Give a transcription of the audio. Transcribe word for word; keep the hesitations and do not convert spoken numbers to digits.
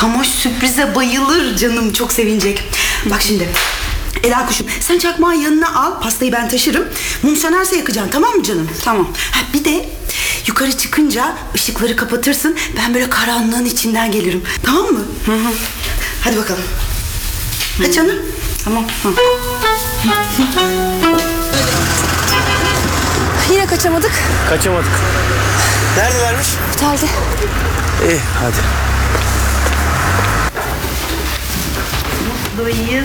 Samoş sürprize bayılır canım, çok sevinecek. Bak şimdi Ela kuşum, sen çakmağı yanına al, pastayı ben taşırım. Mum sönerse yakacaksın, tamam mı canım? Tamam. Ha, bir de yukarı çıkınca ışıkları kapatırsın, ben böyle karanlığın içinden gelirim, tamam mı? Hı hı. Hadi bakalım. Hadi canım. Tamam. Hı. Yine kaçamadık. Kaçamadık. Neredelermiş? Otelde. İyi hadi. Mutluyuz.